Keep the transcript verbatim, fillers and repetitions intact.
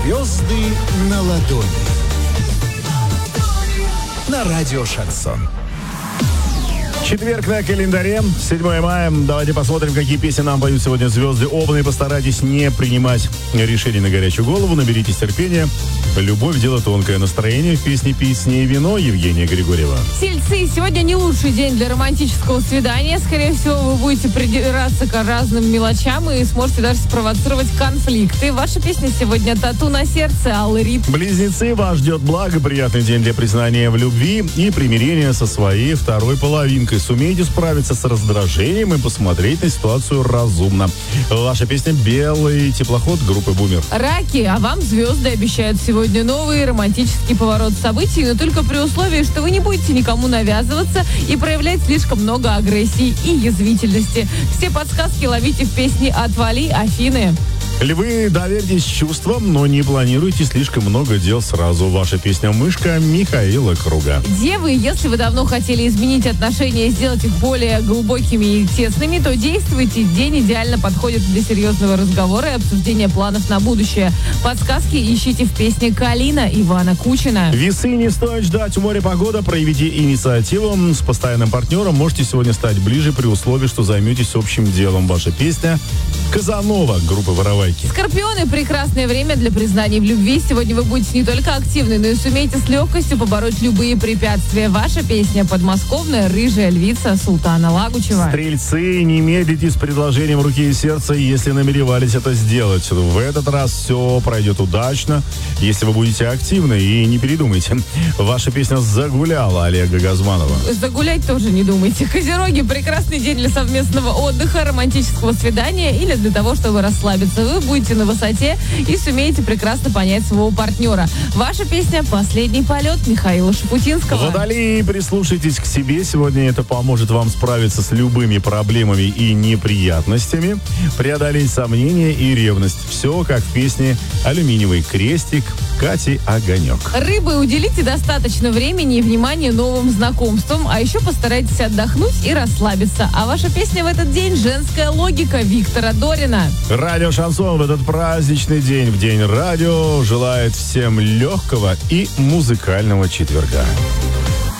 Звезды на ладони. На радио «Шансон». Четверг на календаре, седьмое мая. Давайте посмотрим, какие песни нам поют сегодня звезды опытные. Постарайтесь не принимать решения на горячую голову, наберитесь терпения. Любовь – дело тонкое. Настроение в песне «Пить с ней вино» Евгения Григорьева. Тельцы, сегодня не лучший день для романтического свидания. Скорее всего, вы будете придираться к разным мелочам и сможете даже спровоцировать конфликты. Ваша песня сегодня «Тату на сердце» Аллы Рид. Близнецы, вас ждет благоприятный день для признания в любви и примирения со своей второй половинкой. Сумейте справиться с раздражением и посмотреть на ситуацию разумно. Ваша песня «Белый теплоход» группы «Бумер». Раки, а вам звезды обещают сегодня новый романтический поворот событий, но только при условии, что вы не будете никому навязываться и проявлять слишком много агрессии и язвительности. Все подсказки ловите в песне «Отвали, Афины». Львы, доверьтесь чувствам, но не планируйте слишком много дел сразу. Ваша песня «Мышка» Михаила Круга. Девы, если вы давно хотели изменить отношения и сделать их более глубокими и тесными, то действуйте. День идеально подходит для серьезного разговора и обсуждения планов на будущее. Подсказки ищите в песне «Калина» Ивана Кучина. Весы, не стоит ждать у моря погода. Проявите инициативу. С постоянным партнером можете сегодня стать ближе при условии, что займетесь общим делом. Ваша песня «Казанова» группы «Воровайки». Скорпионы, прекрасное время для признаний в любви. Сегодня вы будете не только активны, но и сумеете с легкостью побороть любые препятствия. Ваша песня подмосковная «Рыжая львица» Султана Лагучева. Стрельцы, не медлите с предложением руки и сердца, если намеревались это сделать. В этот раз все пройдет удачно, если вы будете активны и не передумайте. Ваша песня «Загуляла» Олега Газманова. Загулять тоже не думайте. Козероги, прекрасный день для совместного отдыха, романтического свидания или для того, чтобы расслабиться. Вы будете на высоте и сумеете прекрасно понять своего партнера. Ваша песня «Последний полет» Михаила Шапутинского. Водолеи, прислушайтесь к себе. Сегодня это поможет вам справиться с любыми проблемами и неприятностями, преодолеть сомнения и ревность. Все как в песне «Алюминиевый крестик» Кати Огонек. Рыбы, уделите достаточно времени и внимания новым знакомствам, а еще постарайтесь отдохнуть и расслабиться. А ваша песня в этот день «Женская логика» Виктора Дорина. Радио «Шансон» в этот праздничный день, в День радио, желает всем легкого и музыкального четверга.